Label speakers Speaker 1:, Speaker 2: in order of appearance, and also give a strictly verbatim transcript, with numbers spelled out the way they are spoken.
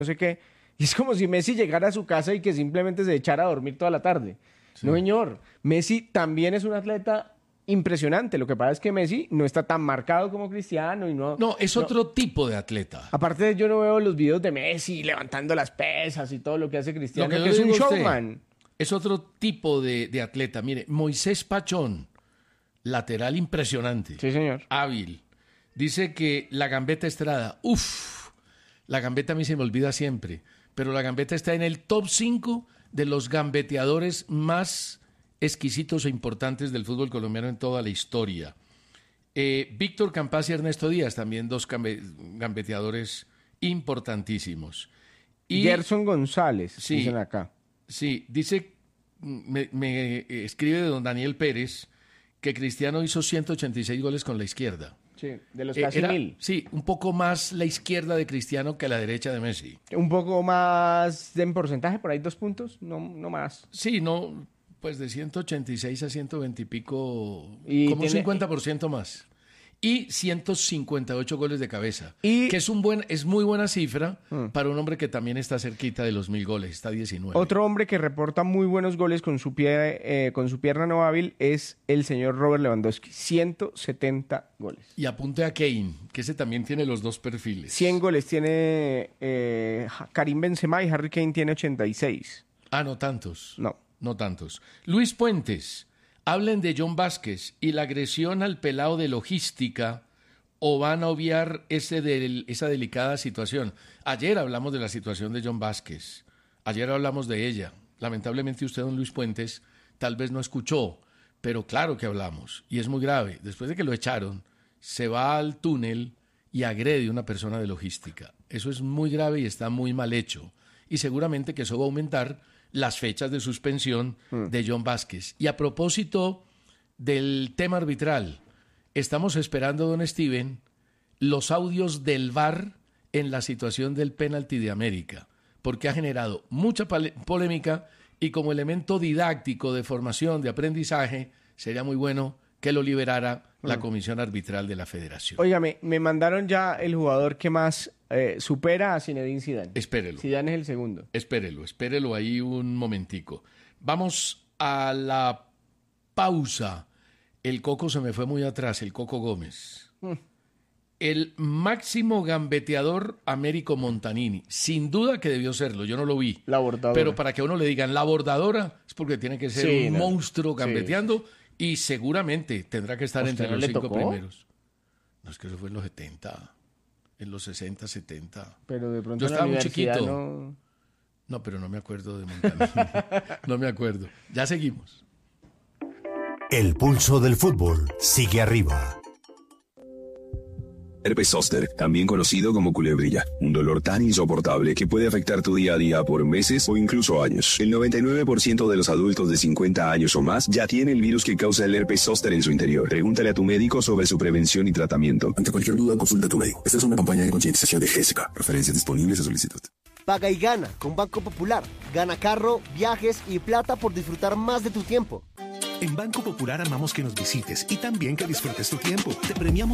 Speaker 1: no sé qué. Y es como si Messi llegara a su casa y que simplemente se echara a dormir toda la tarde. Sí. No, señor. Messi también es un atleta impresionante. Lo que pasa es que Messi no está tan marcado como Cristiano y no...
Speaker 2: No, es otro no. tipo de atleta.
Speaker 1: Aparte, yo no veo los videos de Messi levantando las pesas y todo lo que hace Cristiano,
Speaker 2: que,
Speaker 1: que es un showman.
Speaker 2: Usted, es otro tipo de, de atleta. Mire, Moisés Pachón, lateral impresionante.
Speaker 1: Sí, señor.
Speaker 2: Hábil. Dice que la Gambetta Estrada, uff, la Gambetta a mí se me olvida siempre, pero la Gambetta está en el top cinco de los gambeteadores más exquisitos e importantes del fútbol colombiano en toda la historia. Eh, Víctor Campás y Ernesto Díaz, también dos gambe- gambeteadores importantísimos.
Speaker 1: Y Gerson González,
Speaker 2: sí,
Speaker 1: dicen acá.
Speaker 2: Sí, dice, me, me escribe don Daniel Pérez que Cristiano hizo ciento ochenta y seis goles con la izquierda.
Speaker 1: Sí, de los casi
Speaker 2: Era,
Speaker 1: mil.
Speaker 2: Sí, un poco más la izquierda de Cristiano que la derecha de Messi.
Speaker 1: Un poco más en porcentaje, por ahí dos puntos, no, no más.
Speaker 2: Sí, no, pues de ciento ochenta y seis a ciento veinte y pico,
Speaker 1: y
Speaker 2: como
Speaker 1: tiene,
Speaker 2: un cincuenta por ciento más. Y ciento cincuenta y ocho goles de cabeza,
Speaker 1: y,
Speaker 2: que es un buen, es muy buena cifra hmm. para un hombre que también está cerquita de los mil goles, está a diecinueve.
Speaker 1: Otro hombre que reporta muy buenos goles con su, pie, eh, con su pierna no hábil es el señor Robert Lewandowski, ciento setenta goles.
Speaker 2: Y apunte a Kane, que ese también tiene los dos perfiles.
Speaker 1: cien goles tiene eh, Karim Benzema y Harry Kane tiene ochenta y seis.
Speaker 2: Ah, no tantos.
Speaker 1: No.
Speaker 2: No tantos. Luis Puentes. Hablen de John Vázquez y la agresión al pelado de logística o van a obviar ese del, esa delicada situación. Ayer hablamos de la situación de John Vázquez. Ayer hablamos de ella. Lamentablemente usted, don Luis Puentes, tal vez no escuchó, pero claro que hablamos. Y es muy grave. Después de que lo echaron, se va al túnel y agrede a una persona de logística. Eso es muy grave y está muy mal hecho. Y seguramente que eso va a aumentar las fechas de suspensión mm. de John Vázquez. Y a propósito del tema arbitral, estamos esperando, don Steven, los audios del V A R en la situación del penalti de América, porque ha generado mucha polémica y como elemento didáctico de formación, de aprendizaje, sería muy bueno que lo liberara mm. la comisión arbitral de la federación.
Speaker 1: Óigame, me mandaron ya el jugador que más eh, supera a Zinedine Zidane.
Speaker 2: Espérelo.
Speaker 1: Zidane es el segundo.
Speaker 2: Espérelo, espérelo ahí un momentico. Vamos a la pausa. El Coco se me fue muy atrás, el Coco Gómez. Mm. El máximo gambeteador Américo Montanini. Sin duda que debió serlo, yo no lo vi.
Speaker 1: La bordadora.
Speaker 2: Pero para que a uno le digan la bordadora, es porque tiene que ser sí, un no. monstruo gambeteando. Sí, sí. Y seguramente tendrá que estar entre
Speaker 1: no
Speaker 2: los cinco
Speaker 1: tocó?
Speaker 2: primeros. No, es que eso fue en los setenta, en los sesenta, setenta.
Speaker 1: Pero de pronto
Speaker 2: yo estaba
Speaker 1: en la
Speaker 2: muy chiquito.
Speaker 1: No...
Speaker 2: no, pero no me acuerdo de Montanini. No me acuerdo. Ya seguimos.
Speaker 3: El pulso del fútbol sigue arriba.
Speaker 4: Herpes zóster, también conocido como culebrilla, un dolor tan insoportable que puede afectar tu día a día por meses o incluso años. El noventa y nueve por ciento de los adultos de cincuenta años o más ya tiene el virus que causa el herpes zóster en su interior. Pregúntale a tu médico sobre su prevención y tratamiento.
Speaker 5: Ante cualquier duda, consulta a tu médico. Esta es una campaña de concientización de G S K. Referencias disponibles a solicitud.
Speaker 6: Paga y gana con Banco Popular. Gana carro, viajes y plata por disfrutar más de tu tiempo.
Speaker 7: En Banco Popular amamos que nos visites y también que disfrutes tu tiempo. Te premiamos